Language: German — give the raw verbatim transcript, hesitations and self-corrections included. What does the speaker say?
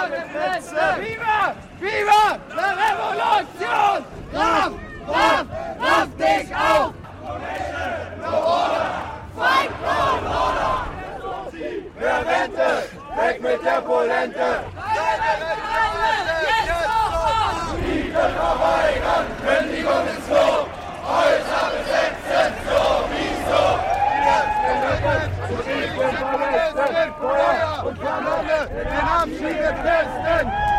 Viva! Viva la Revolution! Raff! Raff! Raff dich auf! Fight for order! Mehr Rente! Weg mit der Polente! Miete verweigern! Kündigung ist so! Häuser besetzen! Sowieso! Zu viel Verletzten! Feuer und Kanone! Den Abschied testen!